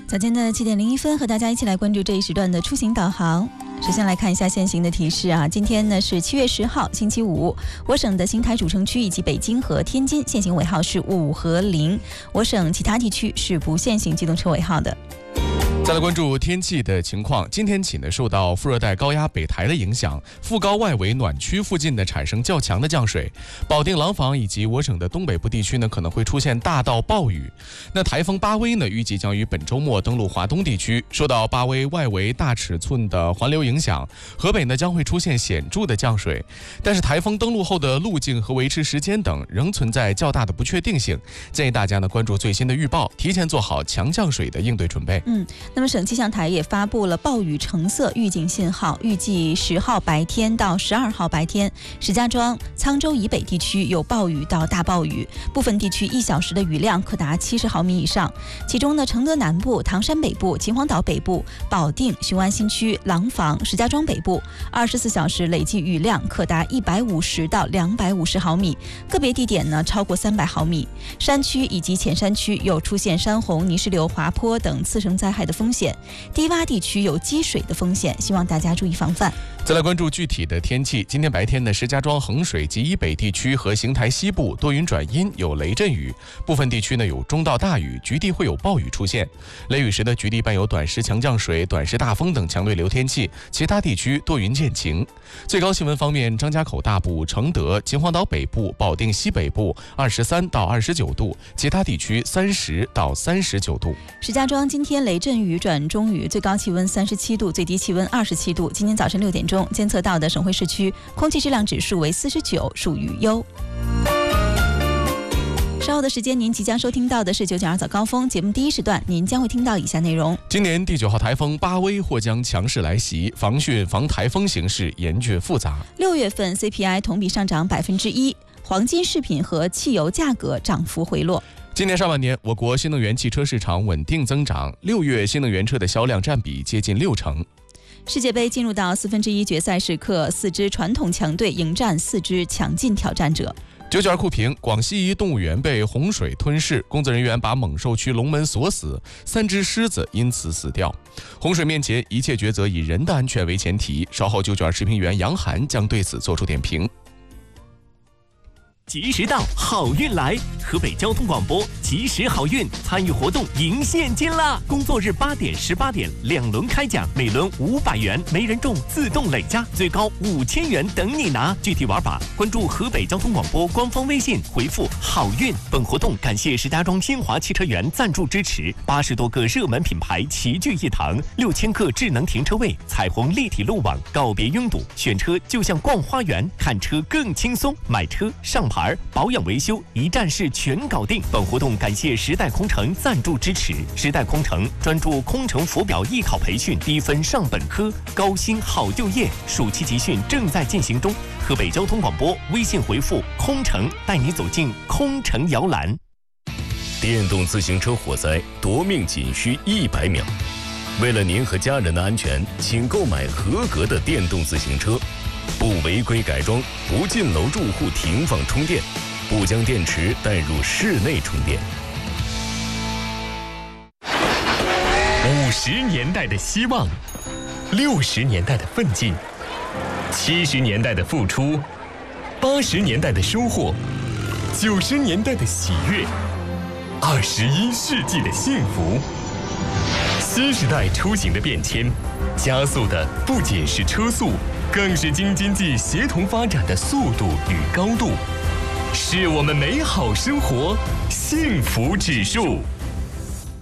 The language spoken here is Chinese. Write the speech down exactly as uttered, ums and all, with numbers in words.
早间的七点零一分，和大家一起来关注这一时段的出行导航。首先来看一下现行的提示啊，今天呢是七月十号星期五，我省的新台主城区以及北京和天津限行尾号是五和零，我省其他地区是不限行机动车尾号的。 再来关注天气的情况，今天起呢，受到副热带高压北台的影响，副高外围暖区附近呢产生较强的降水，保定、廊坊以及我省的东北部地区呢可能会出现大到暴雨。那台风巴威呢，预计将于本周末登陆华东地区，受到巴威外围大尺寸的环流影响，河北呢将会出现显著的降水，但是台风登陆后的路径和维持时间等仍存在较大的不确定性，建议大家呢关注最新的预报，提前做好强降水的应对准备。 嗯。那么省气象台也发布了暴雨橙色预警信号，预计十号白天到十二号白天，石家庄、沧州以北地区有暴雨到大暴雨，部分地区一小时的雨量可达七十毫米以上。其中呢，承德南部、唐山北部、秦皇岛北部、保定、雄安新区、廊坊、石家庄北部，二十四小时累计雨量可达一百五十到两百五十毫米，个别地点呢超过三百毫米。山区以及前山区有出现山洪、泥石流、滑坡等次生灾害的风险，低洼地区有积水的风险，希望大家注意防范。 再来关注具体的天气，今天白天呢，石家庄、衡水及以北地区和邢台西部多云转阴，有雷阵雨，部分地区呢有中到大雨，局地会有暴雨出现。雷雨时的局地伴有短时强降水、短时大风等强对流天气，其他地区多云见晴。最高气温方面，张家口大部、承德、秦皇岛北部、保定西北部二十三到二十九度，其他地区三十到三十九度。 石家庄今天雷阵雨转中雨，最高气温三十七度，最低气温二十七度。今天早晨六点钟监测到的省会市区空气质量指数为四十九，属于优。稍后的时间，您即将收听到的是九九二早高峰节目第一时段，您将会听到以下内容： 今年第九号台风巴威或将强势来袭，防汛防台风形势严峻复杂。 六月份 C P I 同比上涨百分之一，黄金饰品和汽油价格涨幅回落。 今年上半年，我国新能源汽车市场稳定增长，六月新能源车的销量占比接近六成。 世界杯进入到四分之一决赛时刻，四支传统强队迎战四支强劲挑战者。 九九二酷评：广西一动物园被洪水吞噬，工作人员把猛兽区笼门锁死，三只狮子因此死掉。洪水面前，一切抉择以人的安全为前提。稍后九九二视频员杨涵将对此做出点评。 及时到，好运来！河北交通广播及时好运参与活动赢现金啦！工作日八点、十八点两轮开奖，每轮五百元，没人中自动累加，最高五千元等你拿。具体玩法，关注河北交通广播官方微信，回复好运。本活动感谢石家庄新华汽车园赞助支持，八十多个热门品牌齐聚一堂，六千个智能停车位，彩虹立体路网，告别拥堵，选车就像逛花园，看车更轻松，买车上牌。保养维修一站式全搞定。本活动感谢时代空乘赞助支持。时代空乘专注空乘浮表艺考培训，低分上本科，高薪好就业。暑期集训正在进行中。河北交通广播微信回复空乘，带你走进空乘摇篮。 电动自行车火灾夺命仅需一百秒。为了您和家人的安全，请购买合格的电动自行车。不违规改装，不进楼住户停放充电，不将电池带入室内充电。 五十年代的希望，六十年代的奋进，七十年代的付出，八十年代的收获，九十年代的喜悦，二十一世纪的幸福。新时代出行的变迁，加速的不仅是车速，更是京津冀协同发展的速度与高度，是我们美好生活幸福指数。